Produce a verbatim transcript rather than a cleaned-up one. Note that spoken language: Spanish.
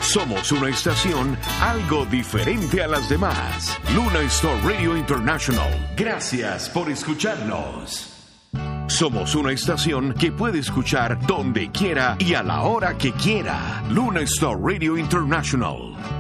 Somos una estación algo diferente a las demás. Luna Star Radio International. Gracias por escucharnos. Somos una estación que puede escuchar donde quiera y a la hora que quiera. Luna Star Radio International.